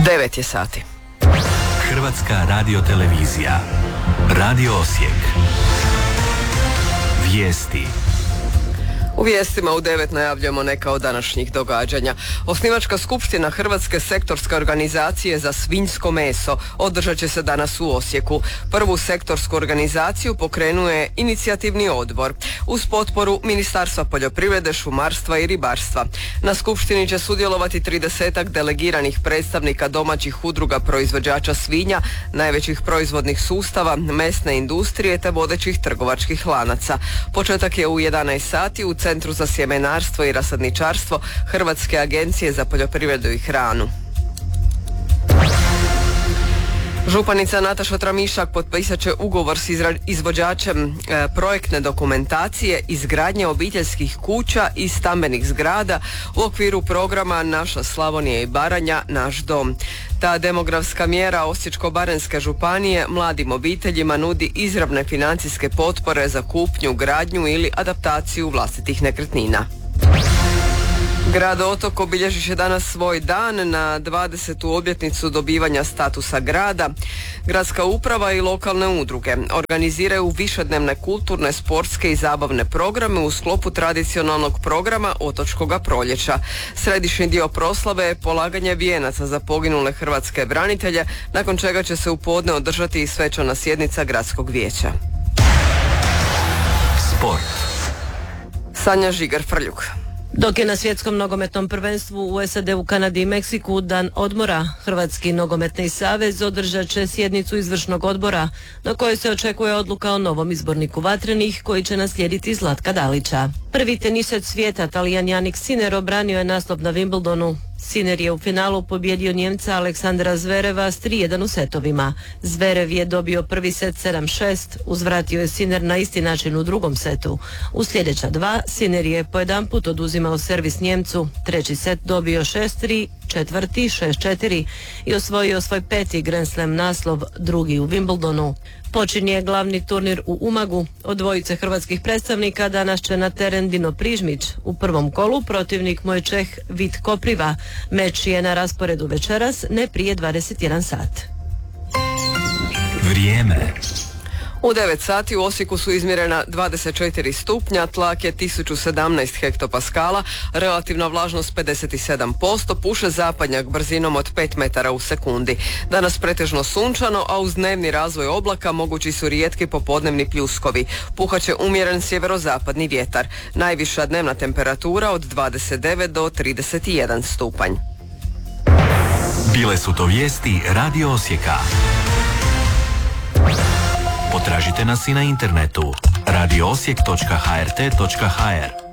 9 je sati. Hrvatska radiotelevizija. Radio Osijek. Vijesti. U vijestima u 9 najavljujemo neka od današnjih događanja. Osnivačka skupština Hrvatske sektorske organizacije za svinjsko meso održat će se danas u Osijeku. Prvu sektorsku organizaciju pokrenuo je inicijativni odbor uz potporu Ministarstva poljoprivrede, šumarstva i ribarstva. Na skupštini će sudjelovati 30-ak delegiranih predstavnika domaćih udruga proizvođača svinja, najvećih proizvodnih sustava, mesne industrije te vodećih trgovačkih lanaca. Početak je u 11 sati u Centru za sjemenarstvo i rasadničarstvo Hrvatske agencije za poljoprivredu i hranu. Županica Nataša Tramišak potpisat će ugovor s izvođačem projektne dokumentacije izgradnje obiteljskih kuća i stambenih zgrada u okviru programa Naša Slavonija i Baranja, Naš dom. Ta demografska mjera Osječko-baranjske županije mladim obiteljima nudi izravne financijske potpore za kupnju, gradnju ili adaptaciju vlastitih nekretnina. Grad Otok obilježit će danas svoj dan na 20. obljetnicu dobivanja statusa grada. Gradska uprava i lokalne udruge organiziraju višednevne kulturne, sportske i zabavne programe u sklopu tradicionalnog programa Otočkoga proljeća. Središnji dio proslave je polaganje vijenaca za poginule hrvatske branitelje, nakon čega će se u podne održati i svečana sjednica gradskog vijeća. Sport. Sanja Žigar-Frljuk. Dok je na svjetskom nogometnom prvenstvu u SAD-u, Kanadi i Meksiku dan odmora, Hrvatski nogometni savez održat će sjednicu izvršnog odbora na kojoj se očekuje odluka o novom izborniku vatrenih koji će naslijediti Zlatka Dalića. Prvi tenisac svijeta, Talijan Jannik Sinner, obranio je naslov na Wimbledonu. Sinner je u finalu pobjedio Njemca Aleksandra Zvereva s 3-1 u setovima. Zverev je dobio prvi set 7-6, uzvratio je Sinner na isti način u drugom setu. U sljedeća dva, Sinner je pojedanput oduzimao servis Njemcu, treći set dobio 6-3, četvrti 6-4 i osvojio svoj peti Grand Slam naslov, drugi u Wimbledonu. Počinje glavni turnir u Umagu. Od dvojice hrvatskih predstavnika danas će na teren Dino Prižmić. U prvom kolu protivnik mu je Čeh Vit Kopriva. Meč je na rasporedu večeras, ne prije 21 sat. Vrijeme. U 9 sati u Osijeku su izmjerena 24 stupnja, tlak je 1017 hektopaskala, relativna vlažnost 57%, puše zapadnjak brzinom od 5 metara u sekundi. Danas pretežno sunčano, a uz dnevni razvoj oblaka mogući su rijetki popodnevni pljuskovi. Puhaće umjeren sjeverozapadni vjetar. Najviša dnevna temperatura od 29 do 31 stupanj. Bile su to vijesti Radio Osijeka. Potražite nas i na internetu radioosijek.hrt.hr.